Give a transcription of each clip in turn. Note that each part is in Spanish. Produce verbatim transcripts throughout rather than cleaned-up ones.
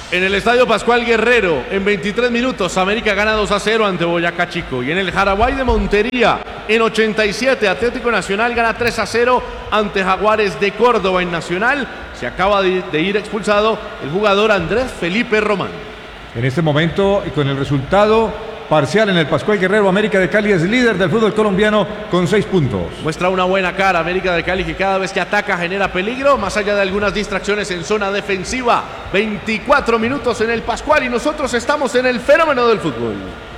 En el Estadio Pascual Guerrero, en veintitrés minutos, América gana dos a cero ante Boyacá Chico. Y en el Jaraguay de Montería, en ochenta y siete, Atlético Nacional gana tres a cero ante Jaguares de Córdoba. En Nacional se acaba de, de ir expulsado el jugador Andrés Felipe Román. En este momento, y con el resultado parcial en el Pascual Guerrero, América de Cali es líder del fútbol colombiano con seis puntos. Muestra una buena cara América de Cali, que cada vez que ataca genera peligro, más allá de algunas distracciones en zona defensiva. veinticuatro minutos en el Pascual y nosotros estamos en el fenómeno del fútbol.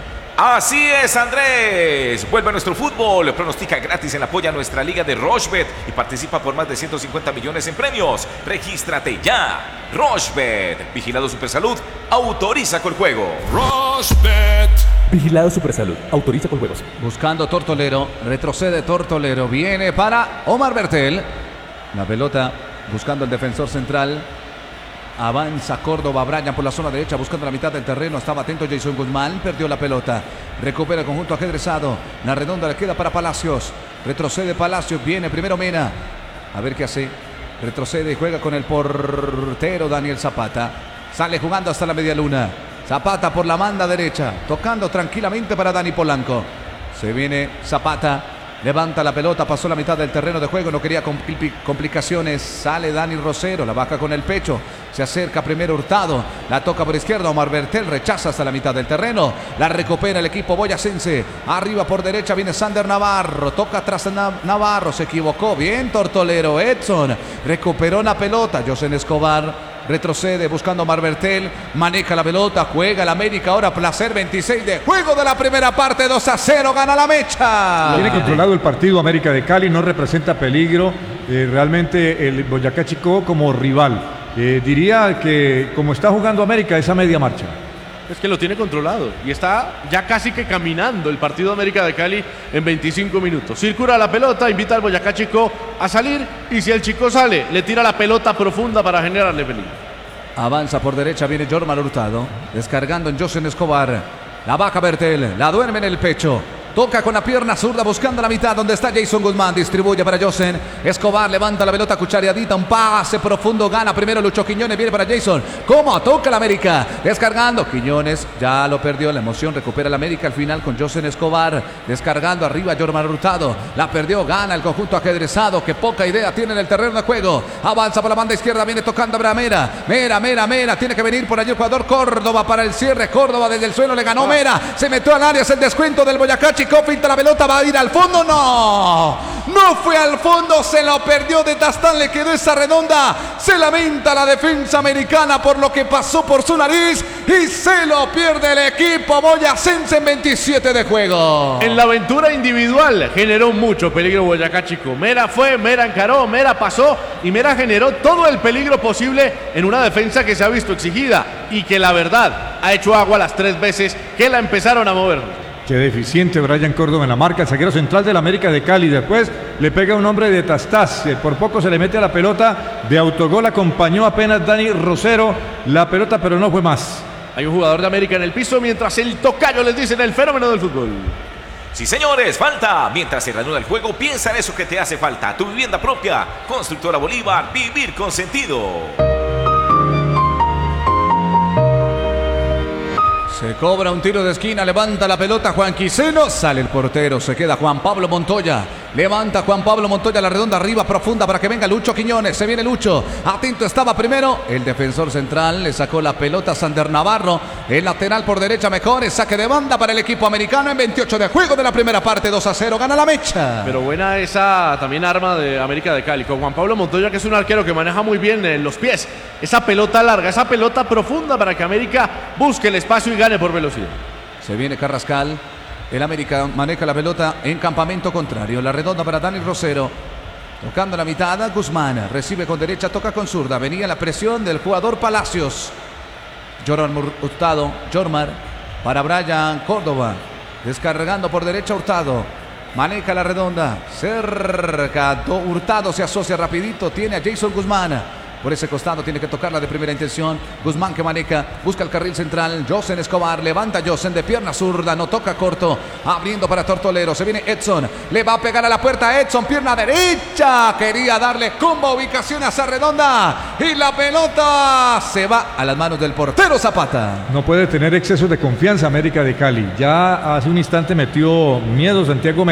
Así es, Andrés. Vuelve a nuestro fútbol. Pronostica gratis en la apoya a nuestra liga de Rochebet y participa por más de ciento cincuenta millones en premios. Regístrate ya. Rochebet. Vigilado Supersalud. Autoriza con juego. Rochebet. Vigilado Supersalud. Autoriza con juegos. Buscando Tortolero. Retrocede Tortolero. Viene para Omar Bertel. La pelota buscando el defensor central. Avanza Córdoba, Brian por la zona derecha buscando la mitad del terreno. Estaba atento Jason Guzmán, perdió la pelota. Recupera el conjunto ajedrezado. La redonda le queda para Palacios. Retrocede Palacios, viene primero Mena. A ver qué hace. Retrocede y juega con el portero Daniel Zapata. Sale jugando hasta la media luna. Zapata por la banda derecha, tocando tranquilamente para Dani Polanco. Se viene Zapata. Levanta la pelota, pasó la mitad del terreno de juego, no quería compl- complicaciones. Sale Dani Rosero, la baja con el pecho. Se acerca primero Hurtado, la toca por izquierda. Omar Bertel rechaza hasta la mitad del terreno. La recupera el equipo boyacense. Arriba por derecha viene Sander Navarro. Toca atrás Navarro, se equivocó. Bien Tortolero, Edson. Recuperó la pelota, Josen Escobar. Retrocede buscando Omar Bertel, maneja la pelota, juega el América, ahora placer, veintiséis de juego de la primera parte, dos a cero, gana la Mecha. Tiene controlado el partido América de Cali, no representa peligro eh, realmente el Boyacá Chico como rival. Eh, diría que como está jugando América, esa media marcha. Es que lo tiene controlado y está ya casi que caminando el partido de América de Cali en veinticinco minutos. Circula la pelota, invita al Boyacá Chico a salir y si el Chico sale, le tira la pelota profunda para generarle peligro. Avanza por derecha, viene Jorman Hurtado, descargando en Josen Escobar. La baja Bertel, la duerme en el pecho. Toca con la pierna zurda buscando la mitad donde está Jason Guzmán. Distribuye para Josen Escobar. Levanta la pelota cuchareadita. Un pase profundo. Gana primero Lucho Quiñones. Viene para Jason. ¿Cómo? Toca la América. Descargando. Quiñones ya lo perdió. La emoción recupera la América al final con Josen Escobar. Descargando arriba Jorman Hurtado. La perdió. Gana el conjunto ajedrezado. Que poca idea tiene en el terreno de juego. Avanza por la banda izquierda. Viene tocando a Mera. Mera, Mera, Mera. Tiene que venir por allí el jugador Córdoba para el cierre. Córdoba desde el suelo le ganó Mera. Se metió al área. Es el descuento del Boyacá Chico, pinta la pelota, va a ir al fondo, no, no fue al fondo, se lo perdió de Tastán, le quedó esa redonda, se lamenta la defensa americana por lo que pasó por su nariz y se lo pierde el equipo boyacense en veintisiete de juego. En la aventura individual generó mucho peligro Boyacá Chico, Mera fue, Mera encaró, Mera pasó y Mera generó todo el peligro posible en una defensa que se ha visto exigida y que la verdad ha hecho agua las tres veces que la empezaron a mover. Qué deficiente Brian Córdoba en la marca, el zaguero central del América de Cali. Después le pega un hombre de Tastás, por poco se le mete a la pelota. De autogol acompañó apenas Dani Rosero la pelota, pero no fue más. Hay un jugador de América en el piso mientras el tocayo les dice en el fenómeno del fútbol. Sí, señores, falta. Mientras se reanuda el juego, piensa en eso que te hace falta. Tu vivienda propia. Constructora Bolívar, vivir con sentido. Se cobra un tiro de esquina, levanta la pelota Juan Quiseno, sale el portero, se queda Juan Pablo Montoya. Levanta Juan Pablo Montoya la redonda arriba profunda para que venga Lucho Quiñones. Se viene Lucho. Atento estaba primero. El defensor central le sacó la pelota a Sander Navarro. El lateral por derecha mejor. Es saque de banda para el equipo americano en veintiocho de juego de la primera parte. dos a cero. Gana la Mecha. Pero buena esa también arma de América de Cali. Con Juan Pablo Montoya, que es un arquero que maneja muy bien en los pies. Esa pelota larga, esa pelota profunda para que América busque el espacio y gane por velocidad. Se viene Carrascal. El América maneja la pelota en campamento contrario. La redonda para Dani Rosero. Tocando la mitad, Guzmán. Recibe con derecha, toca con zurda. Venía la presión del jugador Palacios. Jorman Hurtado. Jormar para Brian Córdoba. Descargando por derecha Hurtado. Maneja la redonda. Cerca. Hurtado se asocia rapidito. Tiene a Jason Guzmán. por ese costado, tiene que tocarla de primera intención. Guzmán que maneja, busca el carril central. Josen Escobar, levanta Josen de pierna zurda, no toca corto, abriendo para Tortolero. Se viene Edson, le va a pegar a la puerta Edson, pierna derecha. Quería darle combo, ubicación a Redonda y la pelota se va a las manos del portero Zapata. No puede tener excesos de confianza América de Cali. Ya hace un instante metió miedo Santiago